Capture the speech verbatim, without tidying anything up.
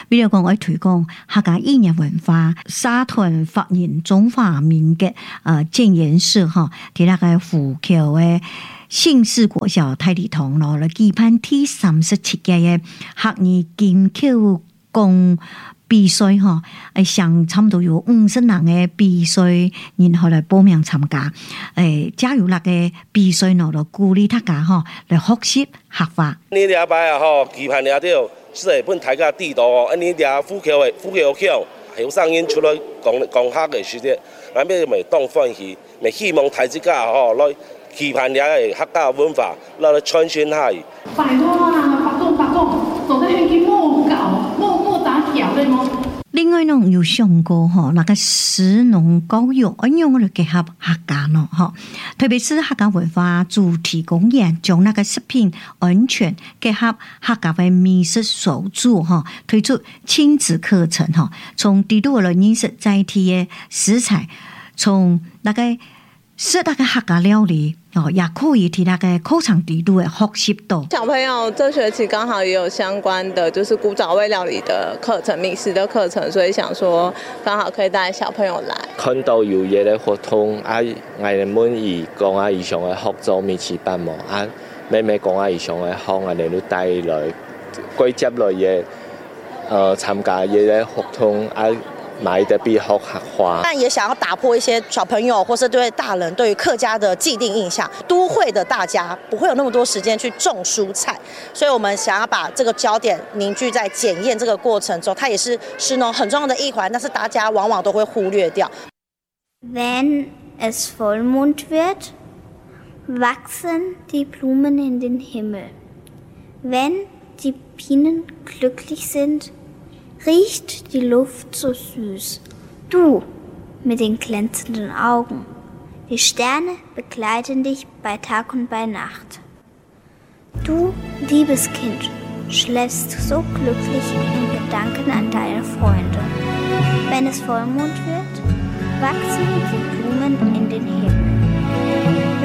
比如讲我推广客家意念文化，沙屯发言中华民国呃建言社哈，伫那个虎口诶信士国小太礼堂咯，来举办第三十七届嘅客语金口讲比赛哈，诶，上差不多有五十人嘅比赛，然後來報名參加。誒，加入那個比賽咯，就鼓勵大家吼來學習學法。 你了解啊吼，期盼了到是日本大家地道哦，你了虎口嘅虎口腔，後生因出來講講客嘅時節，咱要咪當歡喜，咪希望大家吼來期盼了嘅客家文化，來來傳承下去。 拜託啊，白講白講，做得興起莫搞莫莫打橋咧麼？ 另外呢，有上過吼，那個食農教育，應用嚟結合客家咯，吼，特別是客家文化主題公園，將那個食品安全結合客家嘅美食手作，吼，推出親子課程，吼，從地道來認識在地嘅食材，從那個食那個客家料理。哦，也可以提那個口場地度嘅學習到。 小朋友這學期剛好也有相關的，就是古早味料理的課程、美食的課程，所以想說剛好可以帶小朋友來。 看到有嘢嘅活動，啊，我哋滿意講啊以上嘅學做美食班模，啊，咩咩講啊以上嘅學，我哋都帶來規則類嘅，呃，參加嘢嘅活動啊。買的比學客化， 但也想要打破一些小朋友或是對大人對於客家的既定印象。都會的大家不會有那麼多時間去種蔬菜，所以我們想要把這個焦點凝聚在檢驗這個過程中，它也是食農很重要的一環，但是大家往往都會忽略掉。 Wenn es Vollmond wird, wachsen die Blumen in den Himmel. Wenn die Bienen glücklich sind, riecht die Luft so süß. Du mit den glänzenden Augen. Die Sterne begleiten dich bei Tag und bei Nacht. Du, liebes Kind, schläfst so glücklich in Gedanken an deine Freunde. Wenn es Vollmond wird, wachsen die Blumen in den Himmel.